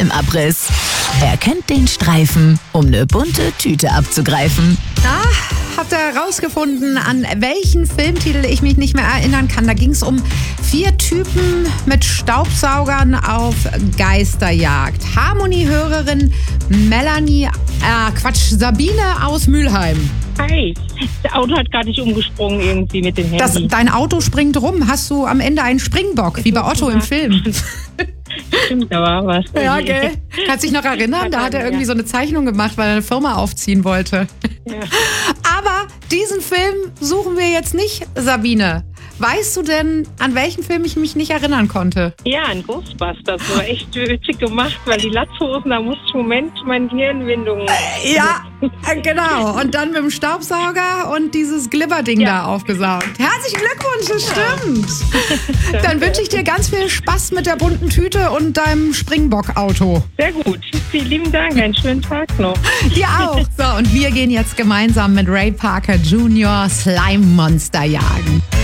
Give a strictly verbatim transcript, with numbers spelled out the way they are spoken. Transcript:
Filmabriss. Er kennt den Streifen, um eine bunte Tüte abzugreifen. Na, habt ihr herausgefunden, an welchen Filmtitel ich mich nicht mehr erinnern kann? Da ging es um vier Typen mit Staubsaugern auf Geisterjagd. Harmonie-Hörerin Melanie, äh, Quatsch, Sabine aus Mülheim. Hi, das Auto hat gar nicht umgesprungen irgendwie mit dem Handy. Das, dein Auto springt rum. Hast du am Ende einen Springbock, wie bei Otto im Film? Stimmt, da war was. Ja, gell? Kannst dich noch erinnern? Da hat er irgendwie so eine Zeichnung gemacht, weil er eine Firma aufziehen wollte. Ja. Aber diesen Film suchen wir jetzt nicht, Sabine. Weißt du denn, an welchen Film ich mich nicht erinnern konnte? Ja, ein Ghostbusters. Das war echt witzig gemacht, weil die Latzhosen, da musste ich im Moment meine Gehirnwindungen... Ja, genau. Und dann mit dem Staubsauger und dieses Glibberding Ja. da aufgesaugt. Herzlichen Glückwunsch, das stimmt. Dann wünsche ich dir ganz viel Spaß mit der bunten Tüte und deinem Springbock-Auto. Sehr gut. Vielen lieben Dank. Einen schönen Tag noch. Dir auch. So, und wir gehen jetzt gemeinsam mit Ray Parker Junior Slime Monster jagen.